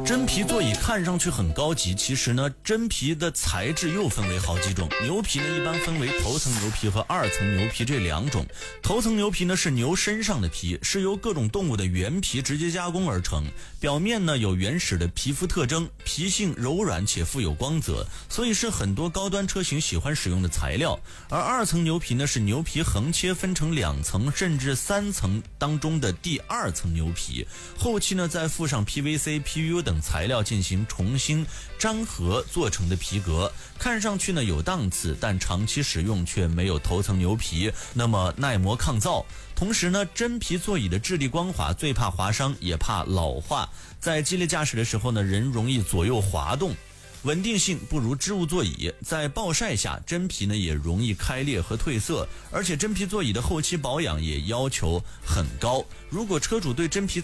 真皮座椅看上去很高级，其实呢，真皮的材质又分为好几种。牛皮呢，一般分为头层牛皮和二层牛皮这两种。头层牛皮呢是牛身上的皮，是由各种动物的原皮直接加工而成，表面呢有原始的皮肤特征，皮性柔软且富有光泽，所以是很多高端车型喜欢使用的材料。而二层牛皮呢是牛皮横切分成2层甚至3层当中的第2层牛皮，后期呢再附上 PVC、PU 等材料进行重新粘合做成的皮革，看上去呢有档次，但长期使用却没有头层牛皮那么耐磨抗造。同时呢，真皮座椅的质地光滑，最怕划伤也怕老化，在激烈驾驶的时候呢，人容易左右滑动，稳定性不如织物座椅，在暴晒下真皮呢也容易开裂和褪色，而且真皮座椅的后期保养也要求很高。如果车主对真皮